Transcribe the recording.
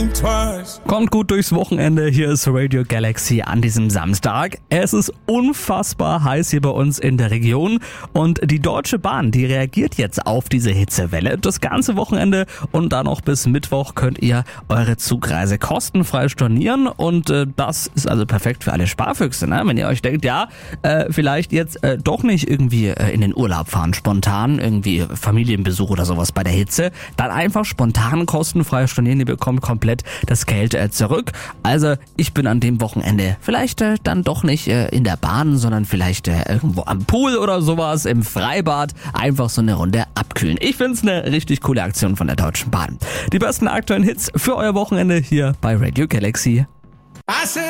Kommt gut durchs Wochenende, hier ist Radio Galaxy an diesem Samstag. Es ist unfassbar heiß hier bei uns in der Region und die Deutsche Bahn, die reagiert jetzt auf diese Hitzewelle. Das ganze Wochenende und dann noch bis Mittwoch könnt ihr eure Zugreise kostenfrei stornieren und das ist also perfekt für alle Sparfüchse, ne? Wenn ihr euch denkt, vielleicht jetzt doch nicht irgendwie in den Urlaub fahren, spontan irgendwie Familienbesuch oder sowas bei der Hitze, dann einfach spontan kostenfrei stornieren, ihr bekommt komplett das Geld zurück. Also ich bin an dem Wochenende vielleicht dann doch nicht in der Bahn, sondern vielleicht irgendwo am Pool oder sowas, im Freibad, einfach so eine Runde abkühlen. Ich find's eine richtig coole Aktion von der Deutschen Bahn. Die besten aktuellen Hits für euer Wochenende hier bei Radio Galaxy.